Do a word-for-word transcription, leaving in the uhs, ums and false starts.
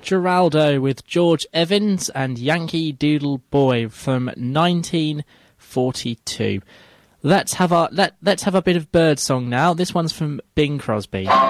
Geraldo with George Evans and Yankee Doodle Boy from nineteen forty-two. Let's have our let let's have a bit of bird song now. This one's from Bing Crosby.